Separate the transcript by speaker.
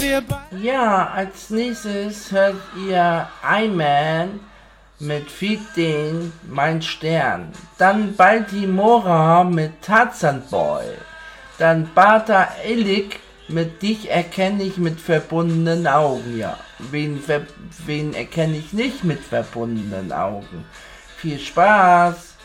Speaker 1: Ja, als nächstes hört ihr I-Man mit Feed den Mein Stern. Dann Baltimora mit Tarzan Boy. Dann Bata Illig mit Dich erkenne ich mit verbundenen Augen. Ja, wen erkenne ich nicht mit verbundenen Augen? Viel Spaß!